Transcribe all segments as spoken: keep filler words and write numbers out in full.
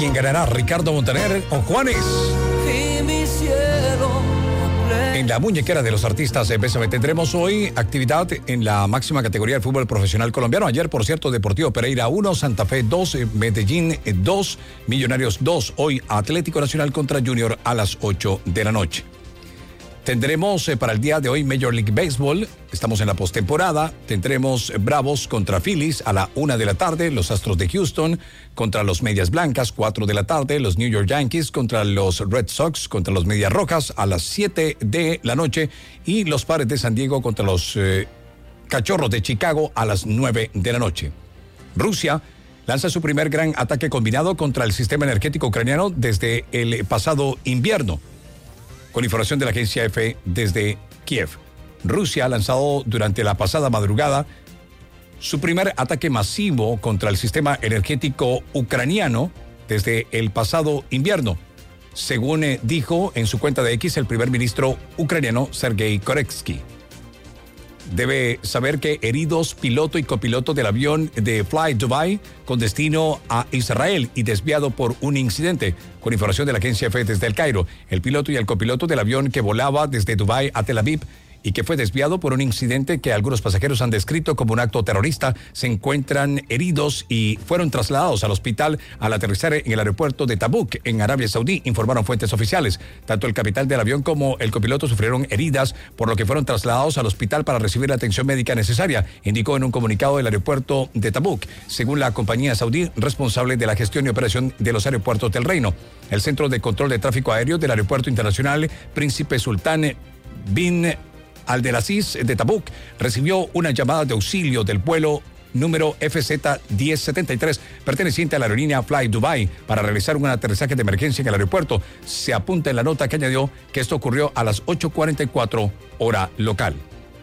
¿Quién ganará, Ricardo Montaner o Juanes? Y mi cielo. En la muñequera de los artistas de Bésame tendremos hoy actividad en la máxima categoría del fútbol profesional colombiano. Ayer, por cierto, Deportivo Pereira uno, Santa Fe dos, Medellín dos, Millonarios dos. Hoy Atlético Nacional contra Junior a las ocho de la noche. Tendremos eh, para el día de hoy Major League Baseball. Estamos en la postemporada. Tendremos Bravos contra Phillies a la una de la tarde. Los Astros de Houston contra los Medias Blancas, cuatro de la tarde. Los New York Yankees contra los Red Sox, contra los Medias Rojas a las siete de la noche. Y los Padres de San Diego contra los eh, Cachorros de Chicago a las nueve de la noche. Rusia lanza su primer gran ataque combinado contra el sistema energético ucraniano desde el pasado invierno. Con información de la agencia E F E desde Kiev, Rusia ha lanzado durante la pasada madrugada su primer ataque masivo contra el sistema energético ucraniano desde el pasado invierno, según eh, dijo en su cuenta de X el primer ministro ucraniano Sergei Koretsky. Debe saber que heridos piloto y copiloto del avión de Fly Dubai con destino a Israel y desviado por un incidente. Con información de la agencia E F E desde el Cairo, el piloto y el copiloto del avión que volaba desde Dubái a Tel Aviv y que fue desviado por un incidente que algunos pasajeros han descrito como un acto terrorista, se encuentran heridos y fueron trasladados al hospital al aterrizar en el aeropuerto de Tabuk, en Arabia Saudí, informaron fuentes oficiales. Tanto el capitán del avión como el copiloto sufrieron heridas, por lo que fueron trasladados al hospital para recibir la atención médica necesaria, indicó en un comunicado del aeropuerto de Tabuk, según la compañía saudí responsable de la gestión y operación de los aeropuertos del reino. El Centro de Control de Tráfico Aéreo del Aeropuerto Internacional Príncipe Sultán bin Abdelaziz de Tabuk recibió una llamada de auxilio del vuelo número F Z diez setenta y tres perteneciente a la aerolínea Fly Dubai para realizar un aterrizaje de emergencia en el aeropuerto. Se apunta en la nota que añadió que esto ocurrió a las ocho cuarenta y cuatro hora local.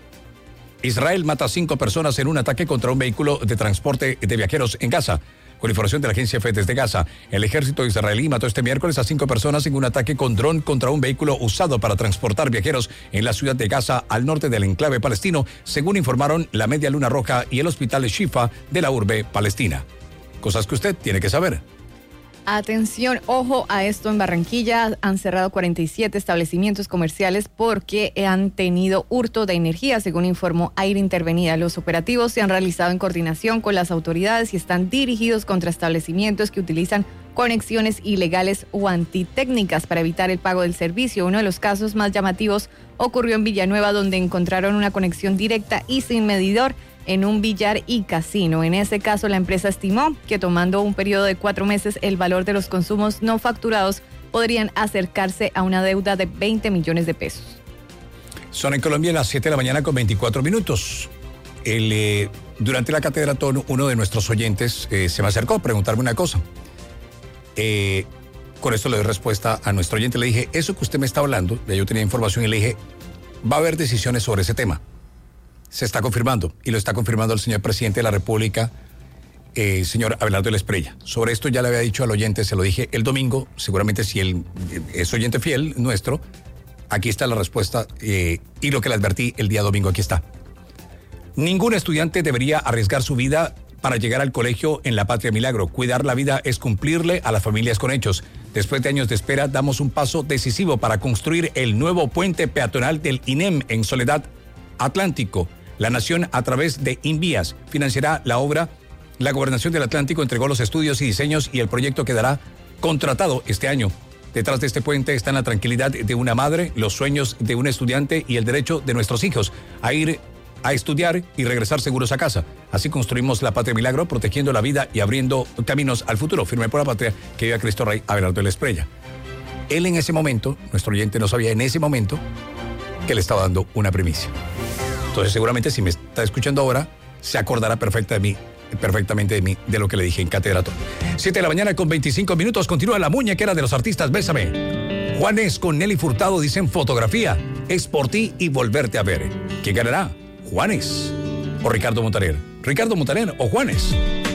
Israel mata a cinco personas en un ataque contra un vehículo de transporte de viajeros en Gaza. Con información de la agencia E F E desde Gaza, el ejército israelí mató este miércoles a cinco personas en un ataque con dron contra un vehículo usado para transportar viajeros en la ciudad de Gaza, al norte del enclave palestino, según informaron la Media Luna Roja y el Hospital Shifa de la urbe palestina. Cosas que usted tiene que saber. Atención, ojo a esto en Barranquilla. Han cerrado cuarenta y siete establecimientos comerciales porque han tenido hurto de energía, según informó Aire Intervenida. Los operativos se han realizado en coordinación con las autoridades y están dirigidos contra establecimientos que utilizan conexiones ilegales o antitécnicas para evitar el pago del servicio. Uno de los casos más llamativos ocurrió en Villanueva, donde encontraron una conexión directa y sin medidor en un billar y casino. En ese caso, la empresa estimó que tomando un periodo de cuatro meses, el valor de los consumos no facturados podrían acercarse a una deuda de veinte millones de pesos. Son en Colombia las siete de la mañana con veinticuatro minutos. El, eh, durante la catedratón, uno de nuestros oyentes eh, se me acercó a preguntarme una cosa. Eh, con esto le doy respuesta a nuestro oyente. Le dije, eso que usted me está hablando, ya yo tenía información y le dije, va a haber decisiones sobre ese tema. Se está confirmando, y lo está confirmando el señor presidente de la República, eh, señor Abelardo Esprella. Sobre esto ya le había dicho al oyente, se lo dije el domingo, seguramente si él es oyente fiel nuestro, aquí está la respuesta, eh, y lo que le advertí el día domingo, aquí está. Ningún estudiante debería arriesgar su vida para llegar al colegio en la Patria Milagro. Cuidar la vida es cumplirle a las familias con hechos. Después de años de espera, damos un paso decisivo para construir el nuevo puente peatonal del I N E M en Soledad Atlántico. La Nación, a través de Invías, financiará la obra. La Gobernación del Atlántico entregó los estudios y diseños y el proyecto quedará contratado este año. Detrás de este puente están la tranquilidad de una madre, los sueños de un estudiante y el derecho de nuestros hijos a ir a estudiar y regresar seguros a casa. Así construimos la Patria Milagro, protegiendo la vida y abriendo caminos al futuro. Firme por la patria, que viva Cristo Rey, Abelardo Esprella. Él en ese momento, nuestro oyente no sabía en ese momento que le estaba dando una primicia. Entonces seguramente si me está escuchando ahora, se acordará perfecta de mí, perfectamente de mí, de lo que le dije en catedratón. siete de la mañana con veinticinco minutos, continúa la muñequera de los artistas, Bésame. Juanes con Nelly Furtado dicen fotografía, es por ti y volverte a ver. ¿Quién ganará? ¿Juanes o Ricardo Montaner? ¿Ricardo Montaner o Juanes?